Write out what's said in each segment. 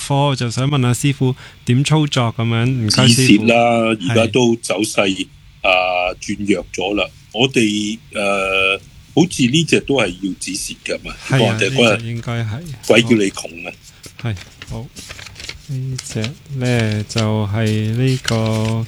貨，就想問下師傅點操作咁樣？唔該止師傅。 蝕啦，而家都走勢轉弱咗啦。我哋好似呢隻都係要止蝕㗎嘛。 係啊， 呢隻應該係。 鬼叫你窮啊！ 係好。呢隻咧就係呢個。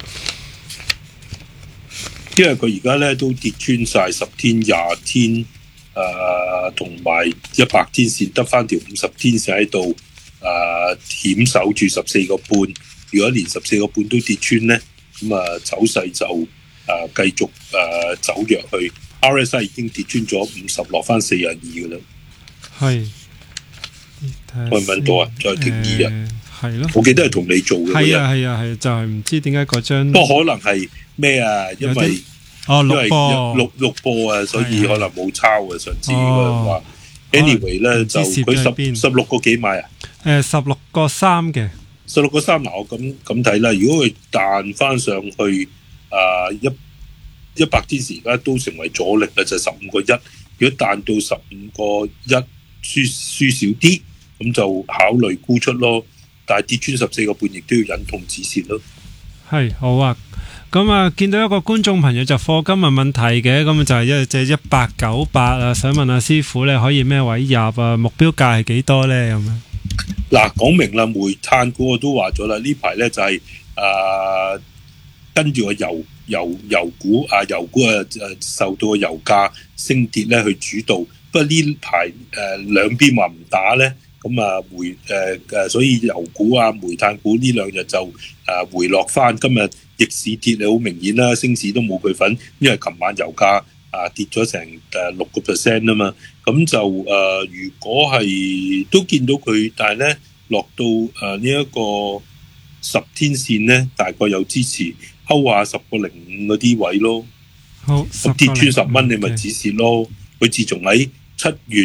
因為佢而家咧都跌穿晒10天、20天，同埋100天線，得翻條50天線喺度，險守住14個半。如果連14個半都跌穿咧，咁走勢就繼續走弱去。RSI 已經跌穿咗50，落翻42㗎啦。 係。 揾唔揾到啊？再停2日。 係咯。 我記得係同你做嘅。 係啊，就係唔知點解嗰張。 不過可能係咩啊？因為錄播啊，所以可能冇抄啊。上次佢話 anyway 咧就佢16個幾買啊 ？16個3嘅。 16個3嗱，我咁睇啦。如果佢彈翻上去100天線，而家都成為阻力啦，就15個1。如果彈到15個1，輸少啲，咁就考慮沽出咯。但係跌穿14個半，亦都要忍痛止蝕咯。 係好啊。咁見到一個觀眾朋友就課金問問題嘅，咁就係一隻1898啊，想問下師傅咧可以咩位入啊？目標價係幾多咧？咁樣嗱，講明啦，煤炭股我都話咗啦，呢排咧就係跟住個油股受到個油價升跌咧去主導。不過呢排兩邊話唔打咧，咁所以油股煤炭股呢兩日就回落翻。今日逆市跌你好明顯啦，升市都冇佢份，因為琴晚油價跌咗成6% 啊嘛。咁就如果係都見到佢，但係咧落到呢一個10天線咧，大概有支持，睺下10.05嗰啲位咯。 好， 咁跌穿10蚊，你咪止蝕咯。佢自從喺7月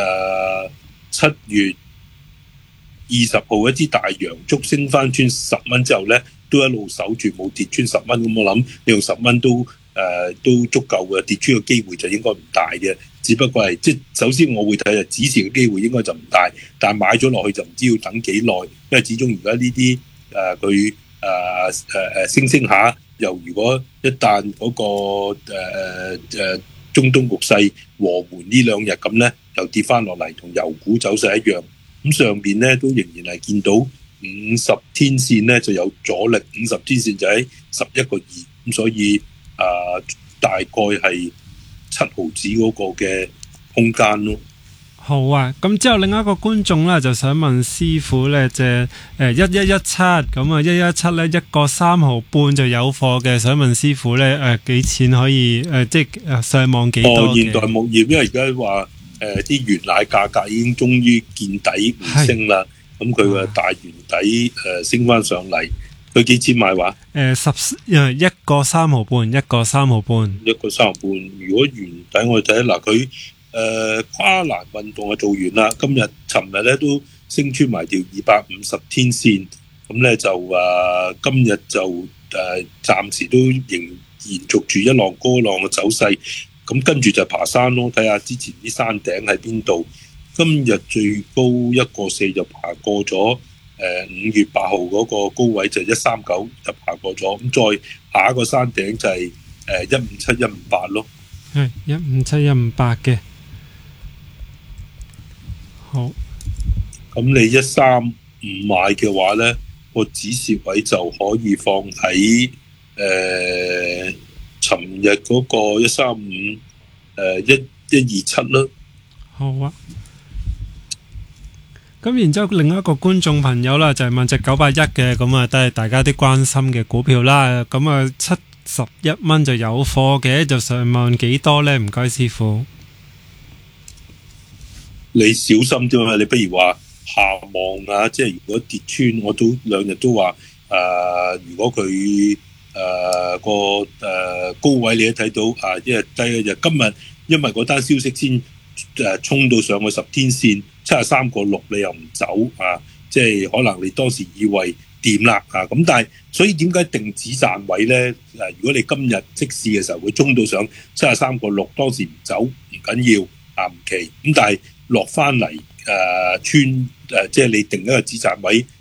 20號一支大陽燭升翻穿10蚊之後咧，都一路守住冇跌穿10蚊。咁我諗你用10蚊都足夠嘅，跌穿嘅機會就應該唔大嘅。只不過係首先我會睇下止蝕嘅機會應該就唔大，但係買咗落去就唔知要等幾耐，因為始終而家呢啲佢升下，又如果一旦嗰個中東局勢和緩呢兩日咁咧，又跌翻落嚟，同油股走勢一樣。咁上邊咧都仍然係見到50天線咧就有阻力，50天線就喺11個2，咁所以大概係7毫子嗰個嘅空間咯。 好啊，咁之後另一個觀眾咧就想問師傅咧，即係1117咁啊，117咧1個3毫半就有貨嘅，想問師傅咧幾錢可以即係上網幾多嘅？ 現代牧業因為而家話啲原奶價格已經終於見底唔升啦，咁佢嘅大原底升翻上嚟，佢幾錢買話 ？1個3毫半，1個3毫半 ，1個3毫半。如果原底我哋睇嗱佢。跨欄運動做完啦，尋日咧都升穿埋條250天線，咁咧就今日就暫時都仍延續住一浪高浪嘅走勢，咁跟住就爬山咯，睇下之前啲山頂喺邊度。今日最高1個4就爬過咗5月8號嗰個高位就139就爬過咗，咁再下一個山頂就係157、158咯， 係157、158嘅。好， 咁你135買嘅話咧，個止蝕位就可以放喺尋日嗰個135 127啦。 好啊。咁然之後另一個觀眾朋友啦，就係問隻981嘅，咁啊都係大家啲關心嘅股票啦。咁啊71蚊就有貨嘅，就上問幾多咧？唔該師傅。 你小心啲嘛？你不如話下望啊，即係如果跌穿，我都兩日都話如果佢高位你都睇到一日低一日。今日因為嗰單消息先衝到上去10天線73個6，你又唔走即係可能你當時以為掂啦咁，但係所以點解定止賺位咧？如果你今日即市嘅時候會衝到上73個6，當時唔走唔緊要唔奇咁，但係落翻嚟穿即係你定一個止賺位